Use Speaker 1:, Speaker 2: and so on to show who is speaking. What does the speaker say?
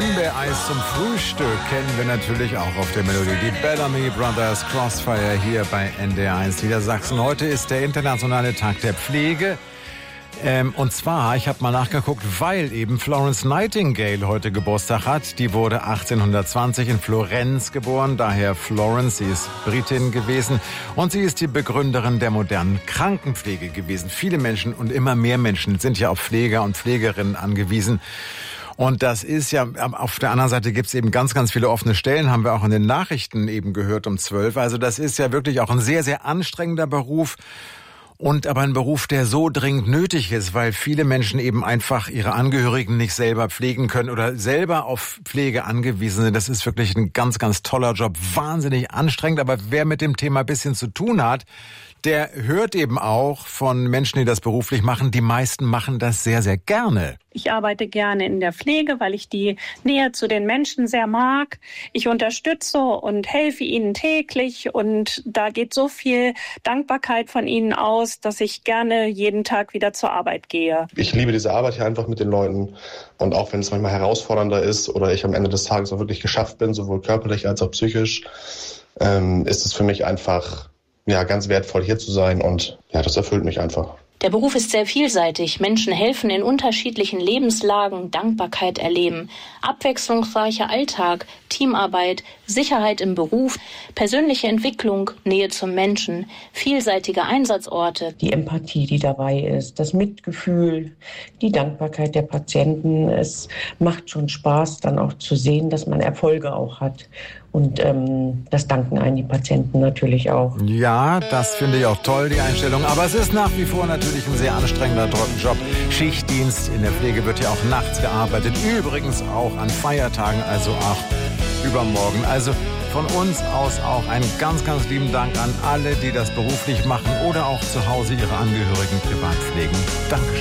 Speaker 1: Himbeereis zum Frühstück kennen wir natürlich auch auf der Melodie. Die Bellamy Brothers Crossfire hier bei NDR1 Niedersachsen. Heute ist der internationale Tag der Pflege. Und zwar, ich habe mal nachgeguckt, weil eben Florence Nightingale heute Geburtstag hat. Die wurde 1820 in Florenz geboren, daher Florence, sie ist Britin gewesen. Und sie ist die Begründerin der modernen Krankenpflege gewesen. Viele Menschen und immer mehr Menschen sind ja auf Pfleger und Pflegerinnen angewiesen. Und das ist ja, auf der anderen Seite gibt es eben ganz, ganz viele offene Stellen, haben wir auch in den Nachrichten eben gehört um 12. Also das ist ja wirklich auch ein sehr, sehr anstrengender Beruf. Und aber ein Beruf, der so dringend nötig ist, weil viele Menschen eben einfach ihre Angehörigen nicht selber pflegen können oder selber auf Pflege angewiesen sind. Das ist wirklich ein ganz, ganz toller Job, wahnsinnig anstrengend. Aber wer mit dem Thema ein bisschen zu tun hat, der hört eben auch von Menschen, die das beruflich machen. Die meisten machen das sehr, sehr gerne.
Speaker 2: Ich arbeite gerne in der Pflege, weil ich die Nähe zu den Menschen sehr mag. Ich unterstütze und helfe ihnen täglich und da geht so viel Dankbarkeit von ihnen aus, dass ich gerne jeden Tag wieder zur Arbeit gehe.
Speaker 3: Ich liebe diese Arbeit hier einfach mit den Leuten und auch wenn es manchmal herausfordernder ist oder ich am Ende des Tages auch wirklich geschafft bin, sowohl körperlich als auch psychisch, ist es für mich einfach ganz wertvoll hier zu sein und das erfüllt mich einfach.
Speaker 4: Der Beruf ist sehr vielseitig. Menschen helfen in unterschiedlichen Lebenslagen, Dankbarkeit erleben, abwechslungsreicher Alltag, Teamarbeit, Sicherheit im Beruf, persönliche Entwicklung, Nähe zum Menschen, vielseitige Einsatzorte.
Speaker 5: Die Empathie, die dabei ist, das Mitgefühl, die Dankbarkeit der Patienten. Es macht schon Spaß, dann auch zu sehen, dass man Erfolge auch hat. Und das danken einen die Patienten natürlich auch.
Speaker 1: Ja, das finde ich auch toll, die Einstellung. Aber es ist nach wie vor natürlich ein sehr anstrengender Job. Schichtdienst in der Pflege wird ja auch nachts gearbeitet. Übrigens auch an Feiertagen, also auch übermorgen. Also von uns aus auch einen ganz, ganz lieben Dank an alle, die das beruflich machen oder auch zu Hause ihre Angehörigen privat pflegen. Dankeschön.